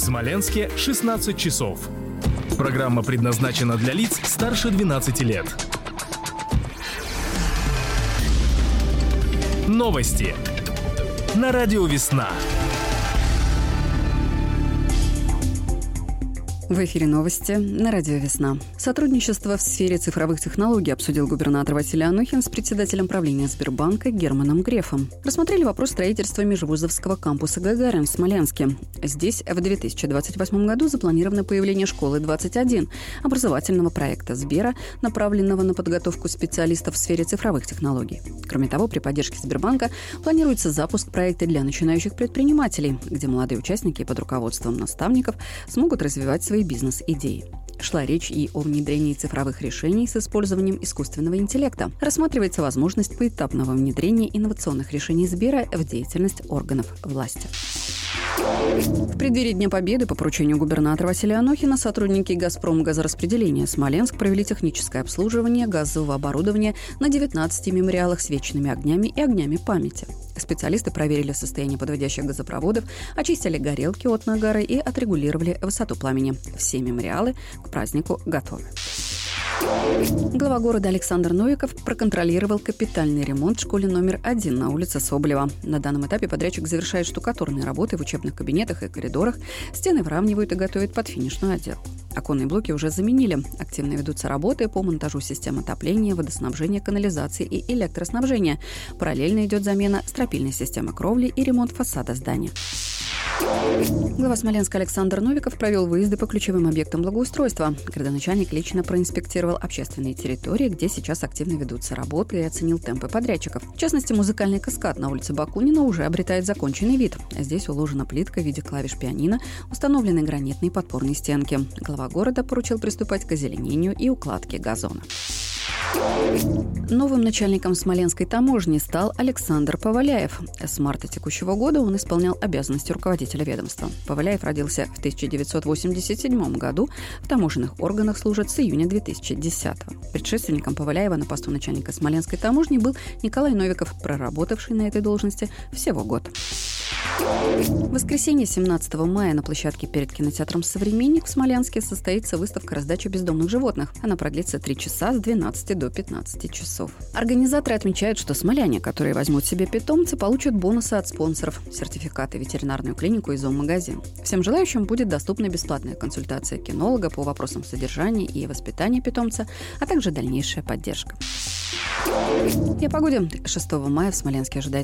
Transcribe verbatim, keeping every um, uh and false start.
Смоленске шестнадцать часов. Программа предназначена для лиц старше двенадцати лет. Новости на радио «Весна». В эфире новости на радио «Весна». Сотрудничество в сфере цифровых технологий обсудил губернатор Василий Анохин с председателем правления Сбербанка Германом Грефом. Рассмотрели вопрос строительства межвузовского кампуса «Гагарин» в Смоленске. Здесь в две тысячи двадцать восьмом году запланировано появление школы двадцать один, образовательного проекта Сбера, направленного на подготовку специалистов в сфере цифровых технологий. Кроме того, при поддержке Сбербанка планируется запуск проекта для начинающих предпринимателей, где молодые участники под руководством наставников смогут развивать свои бизнес-идеи. Шла речь и о внедрении цифровых решений с использованием искусственного интеллекта. Рассматривается возможность поэтапного внедрения инновационных решений Сбера в деятельность органов власти. В преддверии Дня Победы по поручению губернатора Василия Анохина сотрудники «Газпром-газораспределения» Смоленск провели техническое обслуживание газового оборудования на девятнадцати мемориалах с вечными огнями и огнями памяти. Специалисты проверили состояние подводящих газопроводов, очистили горелки от нагара и отрегулировали высоту пламени. Все мемориалы к празднику готовы. Глава города Александр Новиков проконтролировал капитальный ремонт в школе номер один на улице Соболева. На данном этапе подрядчик завершает штукатурные работы в учебных кабинетах и коридорах, стены выравнивают и готовят под финишную отделку. Оконные блоки уже заменили. Активно ведутся работы по монтажу систем отопления, водоснабжения, канализации и электроснабжения. Параллельно идет замена стропильной системы кровли и ремонт фасада здания. Глава Смоленска Александр Новиков провел выезды по ключевым объектам благоустройства. Градоначальник лично проинспектировал общественные территории, где сейчас активно ведутся работы, и оценил темпы подрядчиков. В частности, музыкальный каскад на улице Бакунина уже обретает законченный вид. Здесь уложена плитка в виде клавиш пианино, установлены гранитные подпорные стенки. Глава города поручил приступать к озеленению и укладке газона. Новым начальником Смоленской таможни стал Александр Поваляев. С марта текущего года он исполнял обязанности руководителя ведомства. Поваляев родился в тысяча девятьсот восемьдесят седьмом году, в таможенных органах служит с июня две тысячи десятого. Предшественником Поваляева на посту начальника Смоленской таможни был Николай Новиков, проработавший на этой должности всего год. В воскресенье семнадцатого мая на площадке перед кинотеатром «Современник» в Смоленске состоится выставка «Раздача бездомных животных». Она продлится три часа с двенадцати до пятнадцати часов. Организаторы отмечают, что смоляне, которые возьмут себе питомца, получат бонусы от спонсоров, сертификаты, ветеринарную клинику и зоомагазин. Всем желающим будет доступна бесплатная консультация кинолога по вопросам содержания и воспитания питомца, а также дальнейшая поддержка. И о погоде. шестого мая в Смоленске ожидается